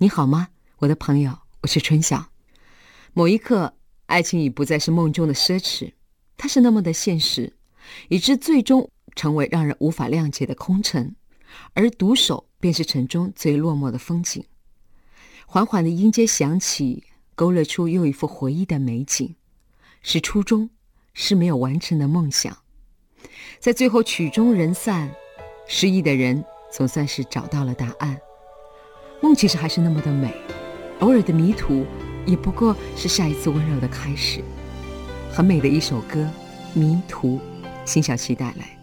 你好吗，我的朋友，我是春晓。某一刻，爱情已不再是梦中的奢侈，它是那么的现实，以致最终成为让人无法谅解的空城，而独守便是城中最落寞的风景。缓缓的音阶响起，勾勒出又一幅回忆的美景，是初衷，是没有完成的梦想。在最后曲终人散，失意的人总算是找到了答案。梦其实还是那么的美，偶尔的迷途也不过是下一次温柔的开始。很美的一首歌《迷途》，辛晓琪带来。